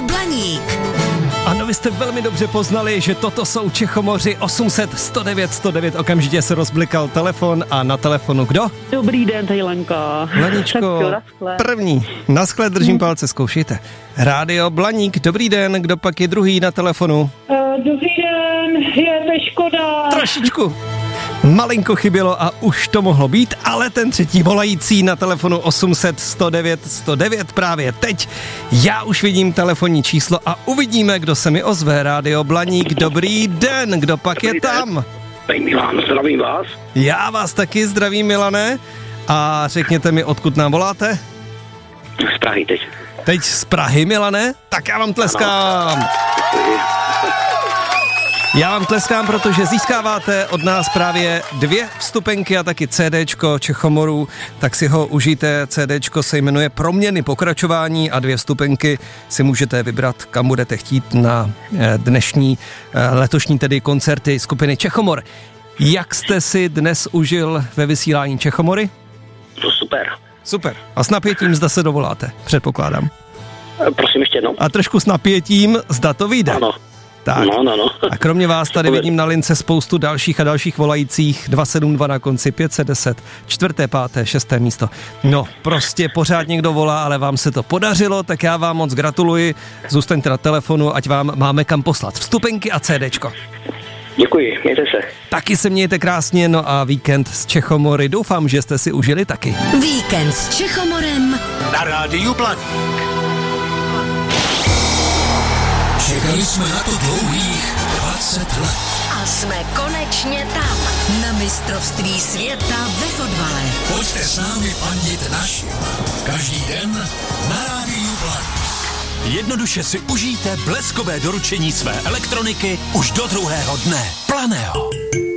Blaník. Ano, vy jste velmi dobře poznali, že toto jsou Čechomoři 800 109 109. Okamžitě se rozblikal telefon a na telefonu kdo? Dobrý den, tady Lenka. Leničko, první. Naschle, držím palce, zkoušejte. Rádio Blaník, dobrý den, kdo pak je druhý na telefonu? Dobrý den, je to Škoda. Trošičku. Malinko chybělo a už to mohlo být, ale ten třetí volající na telefonu 800 109 109 právě teď. Já už vidím telefonní číslo a uvidíme, kdo se mi ozve. Rádio Blaník, dobrý den, kdo pak je tam? Tady Milan, zdravím vás. Já vás taky zdravím, Milane. A řekněte mi, odkud nám voláte? Z Prahy teď. Teď z Prahy, Milane? Tak já vám tleskám. Já vám tleskám, protože získáváte od nás právě 2 vstupenky a taky CDčko Čechomorů, tak si ho užijte. CDčko se jmenuje Proměny pokračování a 2 vstupenky si můžete vybrat, kam budete chtít na dnešní, letošní tedy koncerty skupiny Čechomor. Jak jste si dnes užil ve vysílání Čechomory? To super. Super. A s napětím zda se dovoláte, předpokládám. Prosím ještě jednou. A trošku s napětím zda to vyjde. Ano. Tak. No. A kromě vás tady vidím na lince spoustu dalších a dalších volajících. 272 na konci, 510, 4., 5., 6. místo. No, prostě pořád někdo volá, ale vám se to podařilo, tak já vám moc gratuluji. Zůstaňte na telefonu, ať vám máme kam poslat vstupenky a CDčko. Děkuji, mějte se. Taky se mějte krásně, no a víkend s Čechomory. Doufám, že jste si užili taky. Víkend s Čechomorem Na rádiu Blaník. Čekali jsme na to dlouhých 20 let. a jsme konečně tam. Na mistrovství světa ve fotbale. Pojďte s námi fandit našim. Každý den na rádiu Blaník. Jednoduše si užijte bleskové doručení své elektroniky už do druhého dne. Planého.